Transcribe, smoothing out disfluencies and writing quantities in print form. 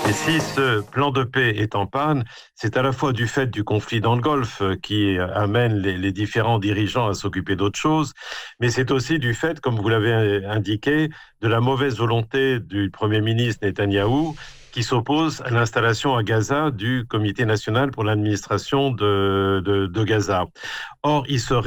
Et si ce plan de paix est en panne, c'est à la fois du fait du conflit dans le Golfe qui amène les différents dirigeants à s'occuper d'autre chose, mais c'est aussi du fait, comme vous l'avez indiqué, de la mauvaise volonté du Premier ministre Netanyahou qui s'oppose à l'installation à Gaza du Comité national pour l'administration de Gaza. Or, il serait